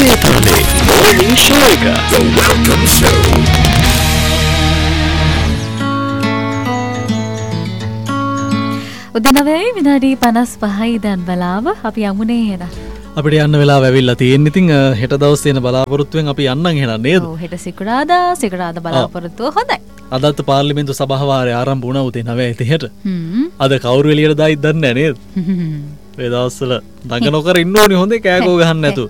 Sunday morning show. The welcome show. උදේනවයි විනාඩි 55යි දැන් බලාව අපි යමුනේ එහෙනම්. අපිට යන්න වෙලාව ඇවිල්ලා තියෙන. ඉතින් හෙට දවස් තියෙන බලාපොරොත්තුවෙන් අපි යන්නම් එහෙනම් නේද? ඔව් හෙට සිකුරාදා බලාපොරොත්තුව හොඳයි. අදත් පාර්ලිමේන්තු සභාවාරය ආරම්භ වුණා උදේ 9:30ට. අද කවුරු එළියට දායිද දන්නේ නැහැ නේද? මේ දවස්වල දඟ නොකර ඉන්න ඕනි හොඳේ කෑකෝ ගහන්න නැතුව.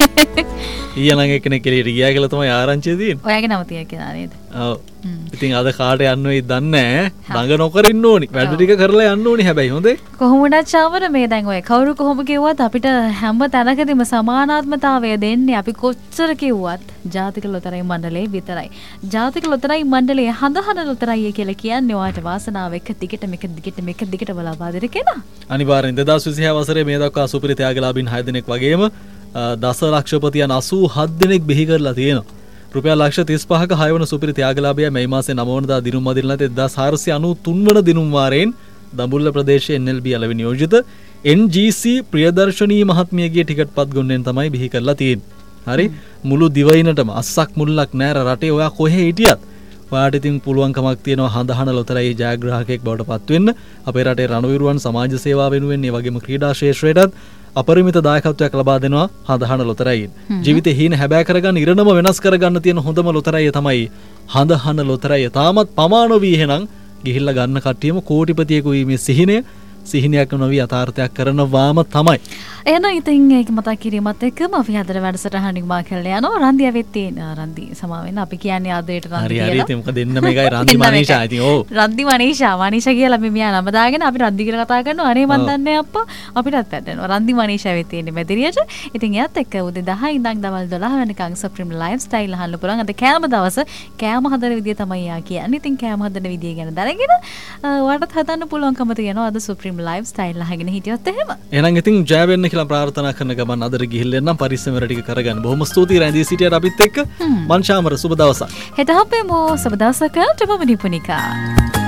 ඊයනම් එක්කෙනෙක් එළියට ගියා කියලා තමයි ආරංචිය තියෙන්නේ. ඔයාගේ නම තියා කියලා නේද? ඔව්. ඉතින් අද කාට යන්න වෙයිද දන්නේ නැහැ. දඟ නොකර ඉන්න ඕනි. වැඩ ටික කරලා යන්න ඕනි හැබැයි හොඳේ. කොහොම වුණත් චාමර මේ දැන් ඔය කවුරු කොහොම කිව්වත් අපිට හැම තැනකදීම සමානාත්මතාවය දෙන්නේ අපි කොච්චර කිව්වත් ජාතික ලොතරැයි මණ්ඩලයේ විතරයි. ජාතික ලොතරැයි මණ්ඩලයේ හඳහන ලොතරැයි කියලා කියන්නේ ඔයාට වාසනාව එක දිගට බලාපා දෙන්න කෙනා. අනිවාර්යෙන් 2026 වසරේ මේ දක්වා සුපිරි ත්‍යාගලාභීන් 6 දෙනෙක් වගේම දසලක්ෂපතියන් 87 දෙනෙක් බිහි කරලා තියෙනවා. රුපියල් ලක්ෂ 35ක 6 වන සුපිරි ත්‍යාගලාභය මේ මාසේ 9 වෙනිදා දිනුම් මදිරලා 1493 වන දිනුම් වාරයෙන් දඹුල්ල ප්‍රදේශයේ NLB අලෙවි නියෝජිත NGC ප්‍රියදර්ශනී මහත්මියගේ ටිකට් පත් ගොන්නෙන් තමයි බිහි කරලා තියෙන්නේ. හරි මුළු දිවයිනටම අස්සක් මුල්ලක් නෑර රටේ ඔයා කොහේ හිටියත් ඔයාට ඉතින් පුළුවන්කමක් තියෙනවා හඳහන ලොතරැයි ජයග්‍රාහකයෙක් බවට පත් වෙන්න. අපේ රටේ රණවිරුවන් සමාජ සේවාව වෙනුවෙන් ඒ වගේම ක්‍රීඩා ක්ෂේත්‍රයටත් අපරිමිත දායකත්වයක් ලබා දෙනවා හඳහන ලොතරැයින්. ජීවිතේ හීන හැබෑ කරගන්න ඉරණම වෙනස් කරගන්න තියෙන හොඳම ලොතරැයිය තමයි හඳහන ලොතරැයිය. තාමත් පමාන වී එහෙනම් ගිහිල්ලා ගන්න කට්ටියම කෝටිපතියෙකු වීමේ සිහිනයක් නොවි යථාර්ථයක් කරනවාම තමයි. එහෙනම් ඉතින් ඒක මතක් කිරීමත් එක්කම අපි හතර වැඩසටහන නිමා කරලා යනවා. රන්දි ඇවිත් තියෙන රන්දි සමා වෙන්න අපි කියන්නේ ආදරේට රන්දි කියලා. හරි ඉතින් මොකද දෙන්න මේකයි රන්දි මනීෂා. ඉතින් ඔව් රන්දි මනීෂා කියලා අපි මියා නම දාගෙන අපි රන්දි කියලා කතා කරනවා. අනේ මන් දන්නේ අප්පා අපිටත් වැටෙනවා. රන්දි මනීෂා ඇවිත් තියෙන්නේ මෙදිරියට. ඉතින් එයාත් එක්ක උදේ 10 ඉඳන් දවල් 12 වෙනකන් සුප්‍රීම ලයිෆ් ස්ටයිල් අහන්න පුළුවන්. අද කෑම දවස කෑම හදන විදිය තමයි යා කියන්නේ. ඉතින් කෑම හදන විදිය ගැන දැනගෙන ඔයාලට හදන්න පුළුවන්කම තියෙනවා අද සුප්‍රීම ලයිෆ් ස්ටයිල් අහගෙන හිටියොත් එහෙම. එහෙනම් ඉතින් ජය වෙන්න කියලා ප්‍රාර්ථනා කරන ගමන් අදට ගිහිල්ලා එන්නම් පරිස්සමෙන් ටික කරගන්න. බොහොම ස්තුතියි රැඳී සිටියට අපිත් එක්ක. මන් ශාමර සුබ දවසක්. හෙට හම්බෙමු සුබ දවසක. ජපමනි පුනිකා.